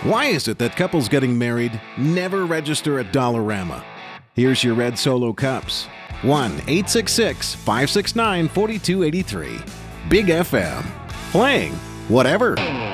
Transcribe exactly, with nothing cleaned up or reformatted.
Why is it that couples getting married never register at Dollarama? Here's your red Solo cups. one eight six six, five six nine, four two eight three. Big F M. Playing whatever.